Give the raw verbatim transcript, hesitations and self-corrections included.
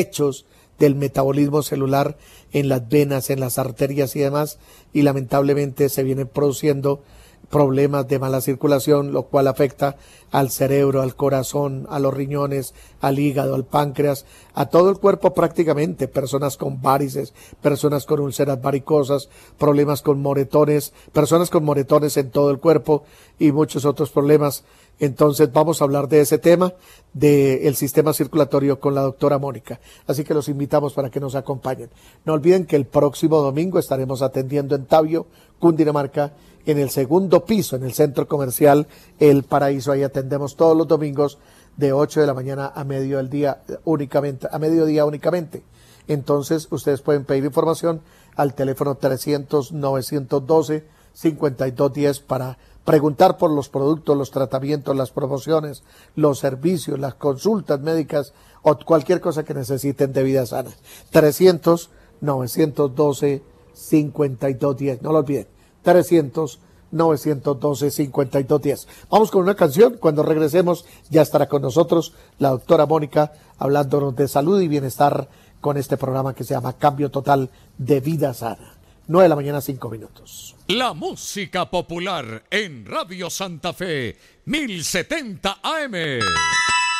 hechos del metabolismo celular en las venas, en las arterias y demás, y lamentablemente se vienen produciendo problemas de mala circulación, lo cual afecta al cerebro, al corazón, a los riñones, al hígado, al páncreas, a todo el cuerpo prácticamente, personas con varices, personas con úlceras varicosas, problemas con moretones, personas con moretones en todo el cuerpo y muchos otros problemas. Entonces vamos a hablar de ese tema, del sistema circulatorio con la doctora Mónica. Así que los invitamos para que nos acompañen. No olviden que el próximo domingo estaremos atendiendo en Tabio, Cundinamarca, en el segundo piso, en el centro comercial El Paraíso. Ahí atendemos todos los domingos de ocho de la mañana a medio del día únicamente, a mediodía únicamente. Entonces ustedes pueden pedir información al teléfono trescientos, novecientos doce, cincuenta y dos diez para preguntar por los productos, los tratamientos, las promociones, los servicios, las consultas médicas o cualquier cosa que necesiten de vida sana. trescientos, novecientos doce, cincuenta y dos diez. No lo olviden. trescientos, novecientos doce, cincuenta y dos diez. Vamos con una canción. Cuando regresemos ya estará con nosotros la doctora Mónica hablándonos de salud y bienestar con este programa que se llama Cambio Total de Vida Sana. nueve de la mañana, cinco minutos. La música popular en Radio Santa Fe, mil setenta A M.